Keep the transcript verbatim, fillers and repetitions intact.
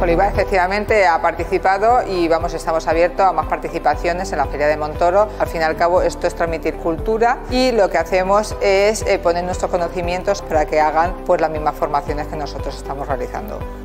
Colivar efectivamente ha participado y vamos, estamos abiertos a más participaciones en la Feria de Montoro. Al fin y al cabo esto es transmitir cultura y lo que hacemos es eh, poner nuestros conocimientos para que hagan pues las mismas formaciones que nosotros estamos realizando.